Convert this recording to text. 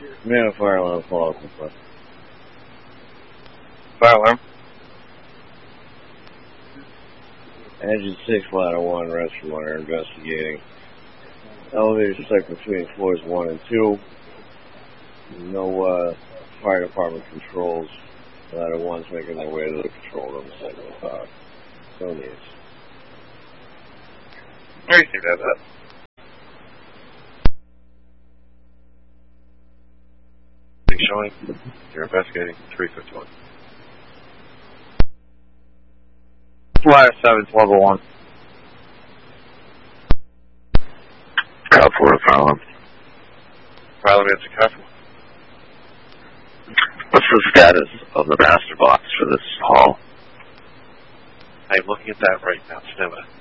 Man, a fire alarm falls. Fire alarm. Engine 6, ladder 1, rescue runner investigating. Elevator stuck between floors 1 and 2. No fire department controls. Ladder 1's making their way to the control room, second car. No needs. I received that. Showing. You're investigating 351. Ladder 7's level 1. Cop 4 fire alarm. Fire alarm answer careful. What's the status of the master box for this hall? I'm looking at that right now. Stand by.